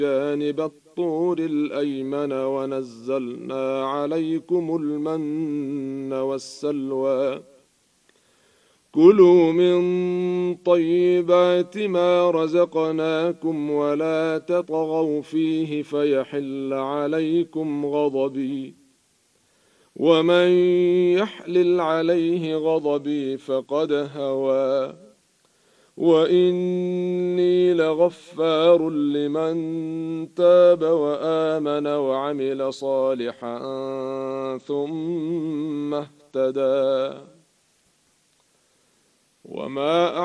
جانب الطور الأيمن ونزلنا عليكم المن والسلوى كلوا من طيبات ما رزقناكم ولا تطغوا فيه فيحل عليكم غضبي ومن يحلل عليه غضبي فقد هوى وإني لغفار لمن تاب وآمن وعمل صالحا ثم اهتدى وما